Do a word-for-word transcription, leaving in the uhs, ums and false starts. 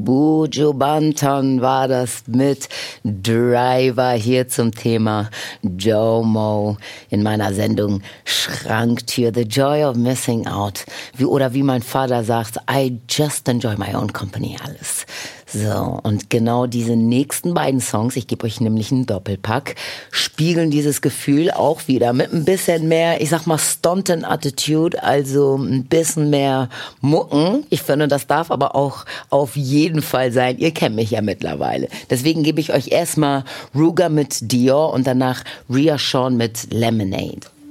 Buju Banton war das mit Driver hier zum Thema Jomo in meiner Sendung Schranktür. The Joy of Missing Out. Wie, oder wie mein Vater sagt, I just enjoy my own company, alles. So, und genau diese nächsten beiden Songs, ich gebe euch nämlich einen Doppelpack, spiegeln dieses Gefühl auch wieder mit ein bisschen mehr, ich sag mal, Stuntin' Attitude, also ein bisschen mehr Mucken. Ich finde, das darf aber auch auf jeden Fall sein. Ihr kennt mich ja mittlerweile. Deswegen gebe ich euch erstmal Ruger mit Dior und danach Rhea Sean mit Lemonade.